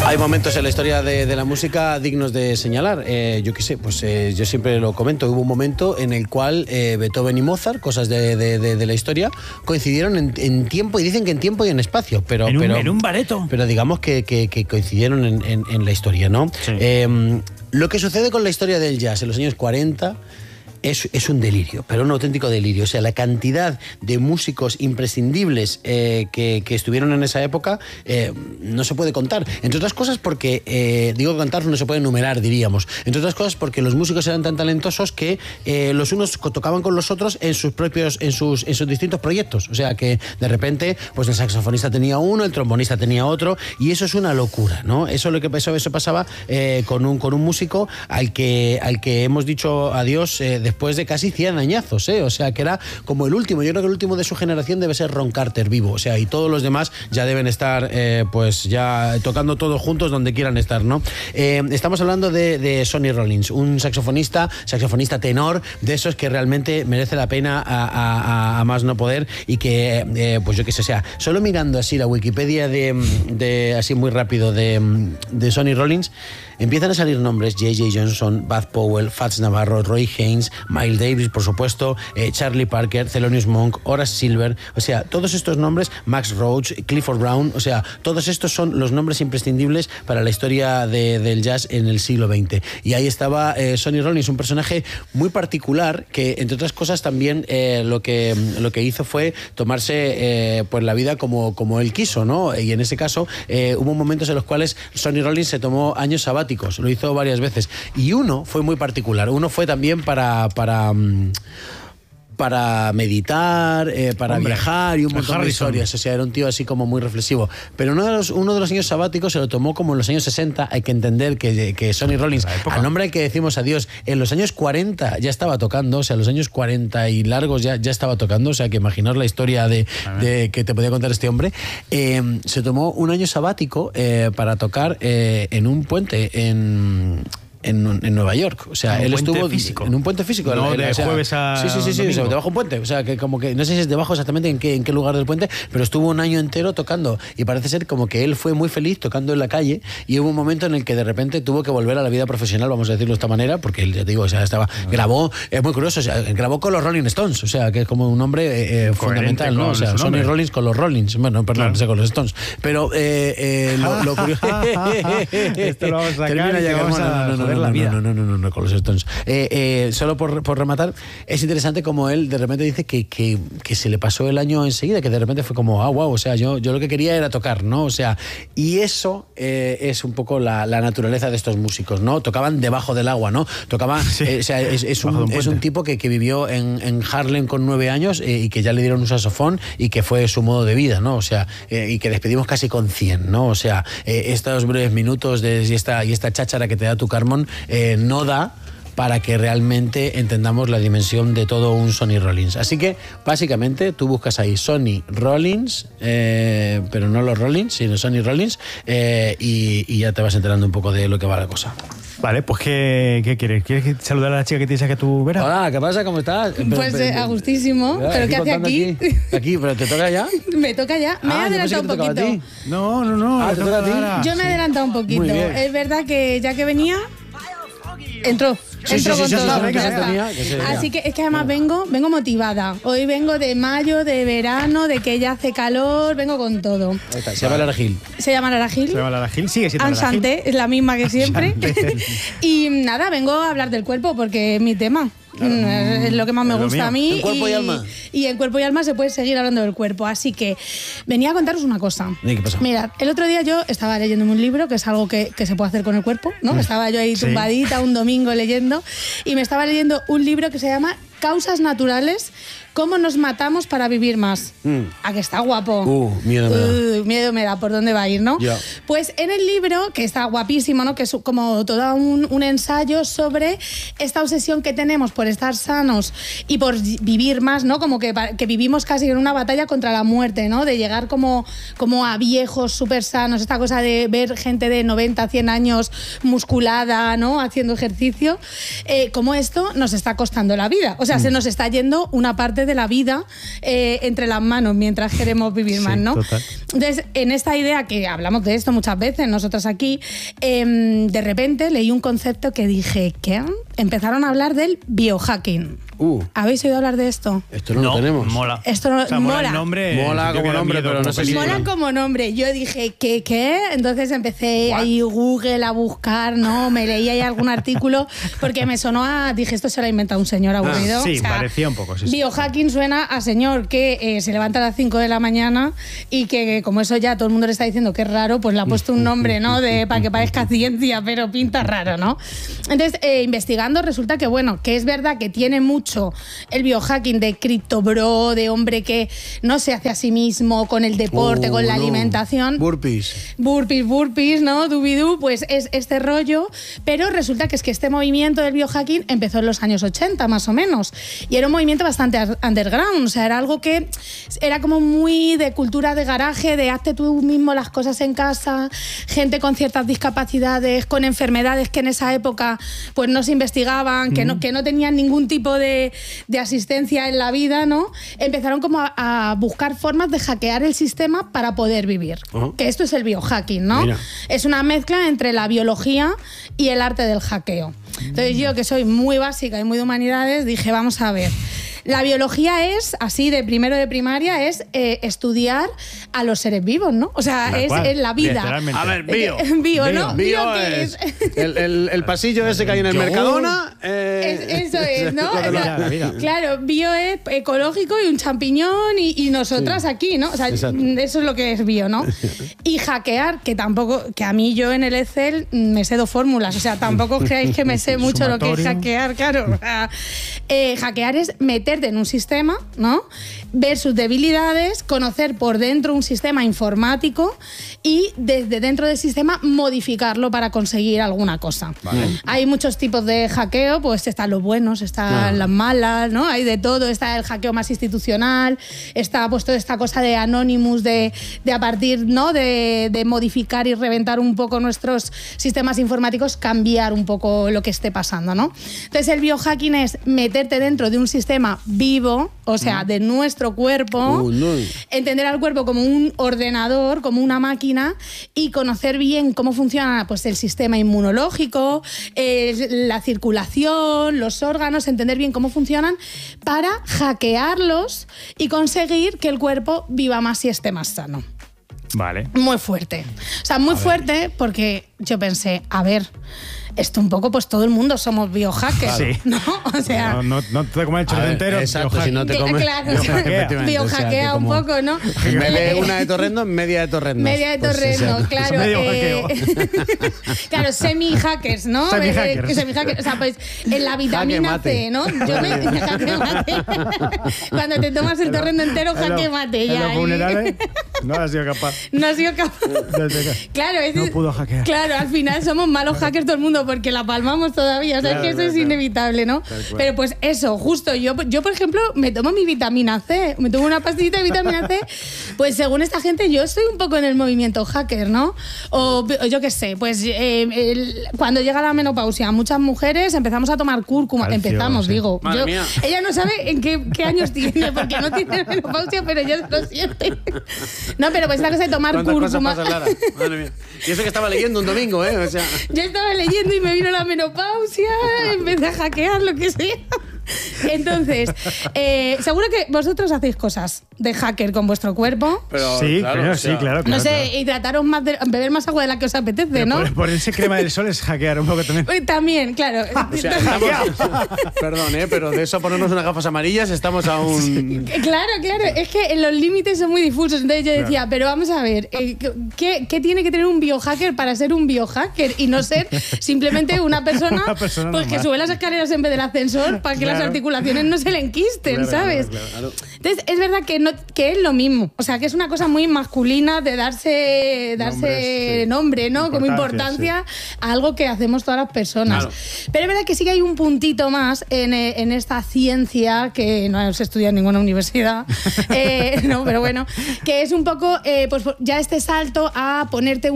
Hay momentos en la historia de la música dignos de señalar. Yo qué sé, pues yo siempre lo comento. Hubo un momento en el cual Beethoven y Mozart, cosas de la historia, coincidieron en tiempo, y dicen que en tiempo y en espacio. En un bareto. Pero digamos que coincidieron en la historia, ¿no? Sí. Lo que sucede con la historia del jazz en los años 40... Es un delirio, pero un auténtico delirio. O sea, la cantidad de músicos imprescindibles que estuvieron en esa época no se puede contar. Entre otras cosas porque, digo contar, no se puede enumerar, diríamos. Entre otras cosas porque los músicos eran tan talentosos que los unos tocaban con los otros en sus distintos proyectos. O sea, que de repente pues el saxofonista tenía uno, el trombonista tenía otro, y eso es una locura, ¿no? Eso pasaba con un músico al que hemos dicho adiós después de casi 100 añazos, o sea, que era como el último. Yo creo que el último de su generación debe ser Ron Carter vivo, o sea, y todos los demás ya deben estar pues ya tocando todos juntos donde quieran estar, ¿no? Estamos hablando de Sonny Rollins, un saxofonista tenor, de esos que realmente merece la pena a más no poder, y que pues yo qué sé, o sea, solo mirando así la Wikipedia de así muy rápido de Sonny Rollins, empiezan a salir nombres: J.J. Johnson, Bud Powell, Fats Navarro, Roy Haynes, Miles Davis, por supuesto, Charlie Parker, Thelonious Monk, Horace Silver. O sea, todos estos nombres, Max Roach, Clifford Brown, o sea, todos estos son los nombres imprescindibles para la historia del jazz en el siglo XX. Y ahí estaba Sonny Rollins, un personaje muy particular que, entre otras cosas, también lo que hizo fue tomarse pues la vida como él quiso, ¿no? Y en ese caso hubo momentos en los cuales Sonny Rollins se tomó años sabáticos. Lo hizo varias veces, y uno fue muy particular. Uno fue también para meditar, para viajar y un montón de historias. O sea, era un tío así como muy reflexivo. Pero uno de los años sabáticos se lo tomó como en los años 60. Hay que entender que Sonny Rollins, al nombre al que decimos adiós, en los años 40 ya estaba tocando. O sea, los años 40 y largos ya estaba tocando. O sea, que imaginaos la historia de que te podía contar este hombre. Se tomó un año sabático para tocar en un puente en Nueva York. O sea, él estuvo en un puente físico. No, de jueves a Sí, debajo de un puente. O sea, que como que no sé si es debajo exactamente en qué lugar del puente, pero estuvo un año entero tocando, y parece ser como que él fue muy feliz tocando en la calle, y hubo un momento en el que de repente tuvo que volver a la vida profesional, vamos a decirlo de esta manera, porque él, ya te digo, o sea, grabó, es muy curioso, o sea, grabó con los Rolling Stones, o sea, que es como un hombre fundamental, ¿no? O sea, Sonny Rollins con los Rollins, bueno, perdón, con los Stones, pero lo curioso esto lo vamos a sacar no, con los Stones. Solo por rematar, es interesante como él de repente dice que se le pasó el año enseguida, que de repente fue como, wow, o sea, yo lo que quería era tocar, ¿no? O sea, y eso es un poco la naturaleza de estos músicos, ¿no? Tocaban debajo del agua, ¿no? Tocaban, o sea, es un tipo que vivió en Harlem con 9 años y que ya le dieron un saxofón y que fue su modo de vida, ¿no? O sea, y que despedimos casi con 100, ¿no? O sea, estos breves minutos y esta cháchara que te da tu Carmón no da para que realmente entendamos la dimensión de todo un Sonny Rollins. Así que, básicamente, tú buscas ahí Sonny Rollins, pero no los Rollins, sino Sonny Rollins, y ya te vas enterando un poco de lo que va la cosa. Vale, pues ¿qué quieres? ¿Quieres saludar a la chica que tienes aquí a tu vera? Hola, ¿qué pasa? ¿Cómo estás? Pues a gustísimo. ¿Pero qué hace aquí? Aquí, ¿pero te toca ya? Me toca ya. Me he adelantado un poquito. No. ¿Te toca a ti? Yo me he adelantado un poquito. Es verdad que ya que venía, entró con todo. Así que es que además vengo motivada. Hoy vengo de mayo, de verano, de que ya hace calor, vengo con todo. Se llama Lara Gil. Se llama Lara Gil, sigue siendo Lara Gil. Ansante, es la misma que siempre. Y nada, vengo a hablar del cuerpo porque es mi tema. Es lo que más me gusta a mí. ¿En cuerpo y alma? Y en cuerpo y alma se puede seguir hablando del cuerpo. Así que venía a contaros una cosa. ¿Qué pasa? Mirad, el otro día yo estaba leyéndome un libro, que es algo que se puede hacer con el cuerpo, ¿no? Estaba yo ahí tumbadita un domingo leyendo, y me estaba leyendo un libro que se llama Causas Naturales, ¿cómo nos matamos para vivir más? ¿A que está guapo? Miedo me da. Miedo me da por dónde va a ir, ¿no? Yeah. Pues en el libro, que está guapísimo, ¿no? Que es como todo un ensayo sobre esta obsesión que tenemos por estar sanos y por vivir más, ¿no? Como que vivimos casi en una batalla contra la muerte, ¿no? De llegar como a viejos súper sanos, esta cosa de ver gente de 90, 100 años musculada, ¿no? Haciendo ejercicio. Como esto nos está costando la vida. O sea, se nos está yendo una parte de la vida entre las manos mientras queremos vivir más, ¿no? Total. Entonces, en esta idea que hablamos de esto muchas veces, nosotras aquí, de repente leí un concepto que dije, ¿qué? Empezaron a hablar del biohacking. ¿Habéis oído hablar de esto? Esto no lo tenemos. Mola. Esto no, O sea, mola mola. el nombre. Mola como nombre, pero no sé si... Mola como nombre. Yo dije, ¿qué? Entonces empecé ahí Google a buscar, ¿no? Me leí ahí algún artículo porque me sonó a... Dije, esto se lo ha inventado un señor aburrido. Sí, o sea, parecía un poco. Sí. Biohacking suena a señor que se levanta a las 5 de la mañana y que como eso ya todo el mundo le está diciendo que es raro, pues le ha puesto un nombre, ¿no? Para que parezca ciencia, pero pinta raro, ¿no? Entonces, investigando resulta que, bueno, que es verdad que tiene mucho el biohacking de criptobro, de hombre que no se hace a sí mismo con el deporte, con la alimentación. Burpees, ¿no? Dubidú, pues es este rollo, pero resulta que es que este movimiento del biohacking empezó en los años 80, más o menos, y era un movimiento bastante underground, o sea, era algo que era como muy de cultura de garaje, de hazte tú mismo las cosas en casa, gente con ciertas discapacidades, con enfermedades que en esa época pues no se investigaban, que no tenían ningún tipo de asistencia en la vida, ¿no? Empezaron como a buscar formas de hackear el sistema para poder vivir. Que esto es el biohacking, ¿no? Mira. Es una mezcla entre la biología y el arte del hackeo. Entonces yo, que soy muy básica y muy de humanidades, dije, vamos a ver. La biología es, así de primero de primaria, es estudiar a los seres vivos, ¿no? O sea, es la vida. A ver, Bio, ¿no? Bio ¿qué es el pasillo ese que hay en el Mercadona. Eso es, ¿no? La vida. Claro, bio es ecológico y un champiñón y nosotras aquí, ¿no? O sea, Exacto. eso es lo que es bio, ¿no? Y hackear, que tampoco, que a mí yo en el Excel me sé 2 fórmulas, o sea, tampoco os creáis que me sé mucho lo que es hackear, claro. O sea, hackear es meterte en un sistema, ¿no? Ver sus debilidades, conocer por dentro un sistema informático y desde dentro del sistema modificarlo para conseguir alguna cosa. Hay muchos tipos de hackeo, pues están los buenos, están las malas, ¿no? Hay de todo, está el hackeo más institucional, está pues toda esta cosa de Anonymous, de a partir, ¿no? de modificar y reventar un poco nuestros sistemas informáticos, cambiar un poco lo que esté pasando, ¿no? Entonces el biohacking es meterte dentro de un sistema vivo, o sea, de nuestro cuerpo, entender al cuerpo como un ordenador, como una máquina, y conocer bien cómo funciona pues, el sistema inmunológico, la circulación, los órganos, entender bien cómo funcionan para hackearlos y conseguir que el cuerpo viva más y esté más sano. Vale. Muy fuerte. O sea, muy fuerte porque yo pensé, a ver, esto un poco, pues todo el mundo somos biohackers, Sí. ¿no? O sea... No te comas el chorizo entero. Exacto, si no te comes... Claro, efectivamente, biohackea un poco, ¿no? En vez de una de torrendo, media de torrendo. Media de torrendo, claro. medio hackeo. Claro, semi-hackers, ¿no? Semi-hackers. Semi-hackers. O sea, pues en la vitamina mate. C, ¿no? Yo me... Jaque mate. Cuando te tomas el torrendo entero, jaque mate. En Ya, los funerales no has sido capaz. no ha sido capaz. Claro, No pudo hackear. Claro, al final somos malos hackers todo el mundo porque la palmamos todavía. O sea, Claro, es que eso claro, es claro. inevitable, ¿no? Tal cual. Pero pues eso, justo. Yo, por ejemplo, me tomo mi vitamina C. Me tomo una pastillita de vitamina C. Pues según esta gente, yo estoy un poco en el movimiento hacker, ¿no? O yo qué sé, pues cuando llega la menopausia, muchas mujeres empezamos a tomar cúrcuma. Calcio, Empezamos, sí. digo. Madre mía. Ella no sabe en qué años tiene, porque no tiene menopausia, pero ella lo siente. No, pero pues esta cosa de tomar ¿Cuántas cosas cúrcuma. pasan, Lara? Madre mía. Y eso que estaba leyendo un domingo, ¿eh? O sea... Yo estaba leyendo y me vino la menopausia, empecé a hackear, lo que sea. Entonces, seguro que vosotros hacéis cosas de hacker con vuestro cuerpo. Pero, Sí, claro, claro, o sea, sí, claro. No sé, claro. hidrataros más, beber más agua de la que os apetece, Pero ¿no? Ponerse crema del sol es hackear un poco también. También, claro. O sea, estamos... Perdón, pero de eso a ponernos unas gafas amarillas estamos aún... Claro, es que los límites son muy difusos. Entonces yo decía, pero vamos a ver, ¿qué tiene que tener un biohacker para ser un biohacker y no ser simplemente una persona, Una persona pues, que normal. sube las escaleras en vez del ascensor para que las Claro. articulaciones no se le enquisten, Claro, ¿sabes? Claro. Entonces es verdad que es lo mismo. O sea, que es una cosa muy masculina de darse Nombres, sí. nombre, ¿no? Como importancia a algo que hacemos todas las personas. Claro. Pero es verdad que sí que hay un puntito más en esta ciencia que no se estudia en ninguna universidad, no, pero bueno, que es un poco pues ya este salto a ponerte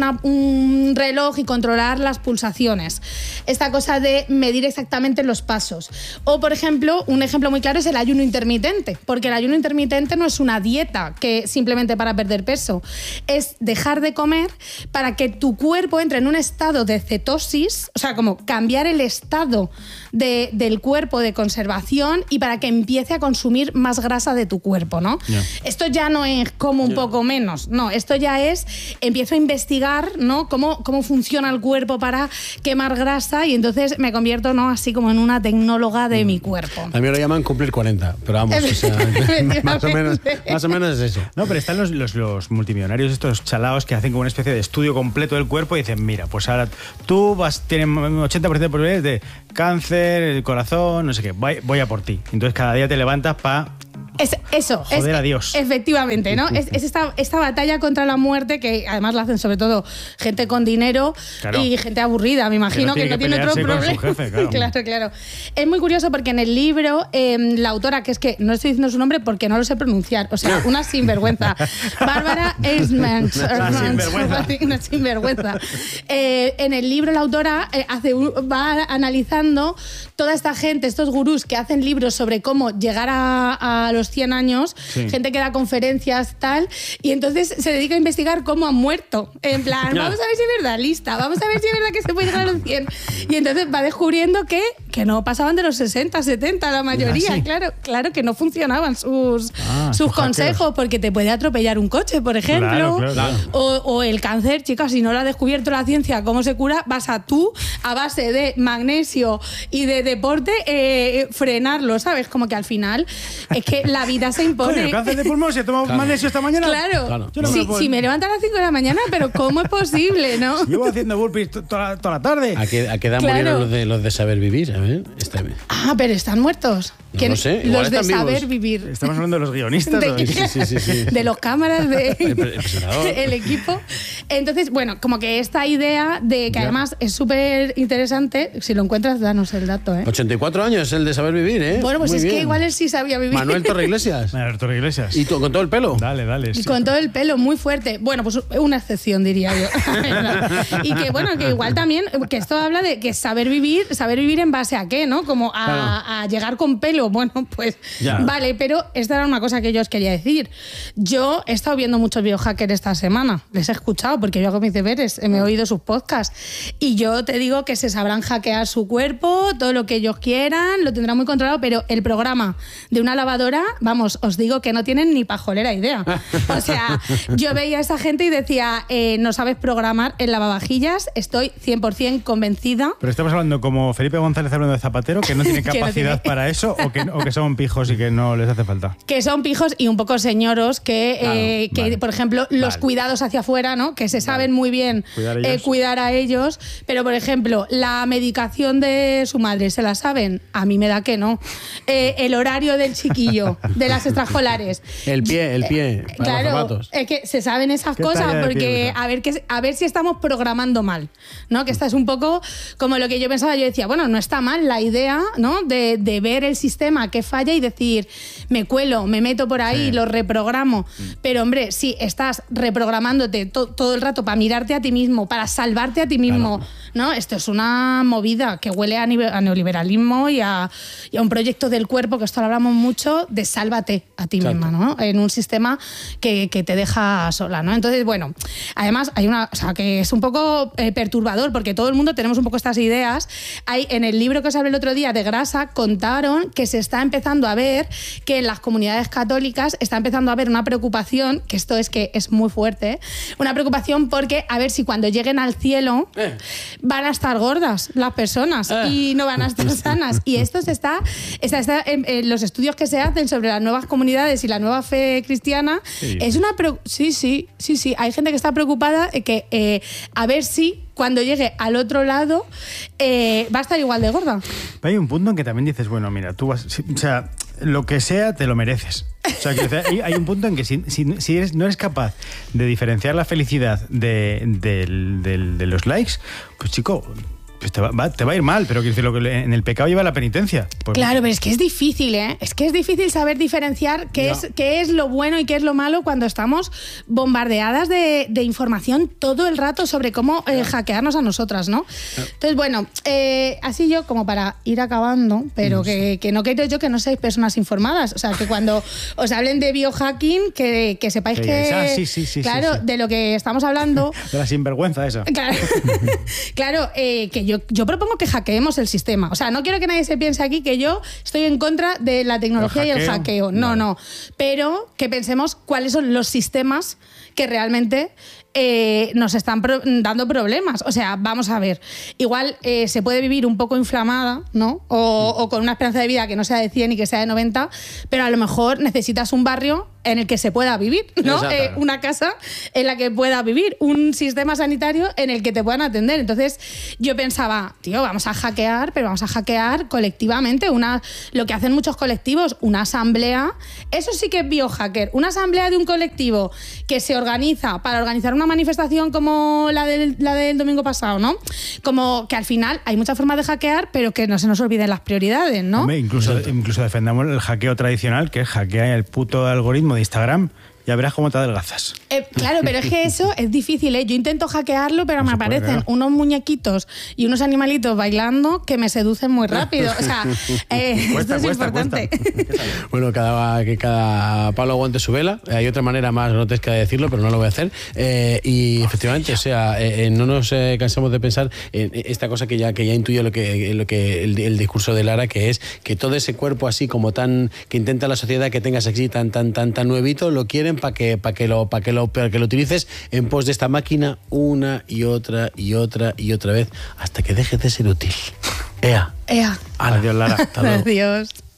un reloj y controlar las pulsaciones. Esta cosa de medir exactamente los pasos. O, por ejemplo, un ejemplo muy claro es el ayuno intermitente, porque el ayuno intermitente no es una dieta que simplemente para perder peso, es dejar de comer para que tu cuerpo entre en un estado de cetosis, o sea, como cambiar el estado del cuerpo de conservación y para que empiece a consumir más grasa de tu cuerpo, ¿no? Yeah. Esto ya no es como un poco menos, no, esto ya es, empiezo a investigar, ¿no? Cómo funciona el cuerpo para quemar grasa y entonces me convierto, ¿no? Así como en una tecnóloga de mi cuerpo. A mí lo llaman cumplir 40, pero vamos, o sea, más o menos es eso. No, pero están los multimillonarios, estos chalaos que hacen como una especie de estudio completo del cuerpo y dicen, mira, pues ahora tú tienes 80% de probabilidades de cáncer, el corazón, no sé qué, voy a por ti. Entonces cada día te levantas para... Eso, joder a Dios. Efectivamente, ¿no? Es esta batalla contra la muerte que además la hacen sobre todo gente con dinero, claro, y gente aburrida, me imagino, que no tiene otro problema. Jefe, claro. Claro. Es muy curioso porque en el libro la autora, que es que no estoy diciendo su nombre porque no lo sé pronunciar, o sea, una sinvergüenza, Bárbara Eisman, una sinvergüenza. En el libro la autora va analizando toda esta gente, estos gurús que hacen libros sobre cómo llegar a los 100 años, sí, gente que da conferencias, tal, y entonces se dedica a investigar cómo han muerto. En plan, vamos a ver si es verdad, lista, vamos a ver si es verdad que se puede llegar a los 100. Y entonces va descubriendo que no pasaban de los 60, 70, la mayoría. ¿Sí? Claro que no funcionaban sus consejos, porque te puede atropellar un coche, por ejemplo. Claro. O el cáncer, chicas, si no lo ha descubierto la ciencia, cómo se cura, vas a base de magnesio y de deporte, frenarlo, ¿sabes? Como que al final es que la vida se impone. Coño, cáncer de pulmón, ¿se toma magnesio esta mañana? Claro. Si me levanto a las 5 de la mañana, pero ¿cómo es posible, no? Llevo haciendo burpees toda la tarde. ¿A qué edad murieron los de saber vivir? A ver, pero están muertos. No lo sé, los de saber vivos. Vivir. Estamos hablando de los guionistas. Sí. De los cámaras, el equipo. Entonces, bueno, como que esta idea de que además es súper interesante, si lo encuentras, danos el dato, 84 años el de saber vivir, Bueno, pues muy es bien. Que igual él sí sabía vivir. Manuel Torreiglesias. ¿Y con todo el pelo? Dale. Sí. Con todo el pelo, muy fuerte. Bueno, pues una excepción, diría yo. Y que bueno, que igual también, que esto habla de que saber vivir en base a qué, ¿no? Como a llegar con pelo. Bueno, pues ya. Vale, pero esta era una cosa que yo os quería decir. Yo he estado viendo muchos biohackers esta semana. Les he escuchado porque yo hago mis deberes, me he oído sus podcasts. Y yo te digo que se sabrán hackear su cuerpo, todo lo que ellos quieran, lo tendrán muy controlado, pero el programa de una lavadora, vamos, os digo que no tienen ni pajolera idea. O sea, yo veía a esa gente y decía, no sabes programar en lavavajillas, estoy 100% convencida. Pero estamos hablando como Felipe González hablando de Zapatero, que no tiene capacidad para eso, o que son pijos y que no les hace falta. Que son pijos y un poco señoros que por ejemplo, los cuidados hacia afuera, ¿no? Que se saben muy bien cuidar a ellos, pero por ejemplo, la medicación de su madre, ¿se la saben? A mí me da que no. El horario del chiquillo, de las extraescolares. El pie, para los zapatos. Es que se saben esas cosas porque a ver si estamos programando mal, ¿no? Que esta es un poco como lo que yo pensaba. Yo decía, bueno, no está mal la idea, ¿no? De ver el sistema que falla y decir, me cuelo, me meto por ahí, lo reprogramo. Pero hombre, si estás reprogramándote todo el rato para mirarte a ti mismo, para salvarte a ti mismo, ¿no? Esto es una movida que huele a neoliberalismo y a un proyecto del cuerpo, que esto lo hablamos mucho, de sálvate a ti misma, ¿no? En un sistema que te deja sola, ¿no? Entonces, bueno, además hay que es un poco perturbador, porque todo el mundo tenemos un poco estas ideas. En el libro que os hablé el otro día de grasa, contaron que se está empezando a ver que en las comunidades católicas está empezando a haber una preocupación, que esto es muy fuerte, una preocupación porque a ver si cuando lleguen al cielo van a estar gordas las personas y no van a estar sanas. Y esto está en los estudios que se hacen sobre las nuevas comunidades y la nueva fe cristiana. Sí. Es una sí, hay gente que está preocupada que a ver si cuando llegue al otro lado va a estar igual de gorda. Hay un punto en que también dices, bueno, mira, tú vas, o sea, lo que sea te lo mereces. O sea, que hay un punto en que si no eres capaz de diferenciar la felicidad de los likes, pues chico, pues te va a ir mal, pero quiero decir, lo que en el pecado lleva la penitencia. Pues, claro, pero es que es difícil, ¿eh? Es que es difícil saber diferenciar qué es lo bueno y qué es lo malo cuando estamos bombardeadas de información todo el rato sobre cómo hackearnos a nosotras, ¿no? Entonces, bueno, así yo como para ir acabando, pero que no quiero yo que no seáis personas informadas. O sea, que cuando os hablen de biohacking, que sepáis que claro, de lo que estamos hablando... De la sinvergüenza esa. Claro, claro, que yo propongo que hackeemos el sistema. O sea, no quiero que nadie se piense aquí que yo estoy en contra de la tecnología y el hackeo. No. Pero que pensemos cuáles son los sistemas que realmente nos están dando problemas. O sea, vamos a ver. Igual se puede vivir un poco inflamada, ¿no? O con una esperanza de vida que no sea de 100 y que sea de 90, pero a lo mejor necesitas un barrio en el que se pueda vivir, ¿no? Una casa en la que pueda vivir, un sistema sanitario en el que te puedan atender. Entonces yo pensaba, tío, vamos a hackear, pero vamos a hackear colectivamente. Lo que hacen muchos colectivos, una asamblea, eso sí que es biohacker. Una asamblea de un colectivo que se organiza para organizar una manifestación como la del domingo pasado, ¿no? Como que al final hay muchas formas de hackear, pero que no se nos olviden las prioridades, ¿no? Hombre, incluso defendamos el hackeo tradicional, que es hackear el puto algoritmo de Instagram. Ya verás cómo te adelgazas. Claro, pero es que eso es difícil, ¿eh? Yo intento hackearlo, pero me aparecen unos muñequitos y unos animalitos bailando que me seducen muy rápido. O sea, esto es importante. Bueno, que cada palo aguante su vela. Hay otra manera más grotesca de decirlo, pero no lo voy a hacer. Y efectivamente, o sea, no nos cansamos de pensar en esta cosa que ya intuyo lo que el discurso de Lara, que es que todo ese cuerpo así como que intenta la sociedad que tengas así tan nuevito, lo quieren para que lo utilices en pos de esta máquina una y otra vez hasta que dejes de ser útil. Ea. Adiós, Lara. Adiós.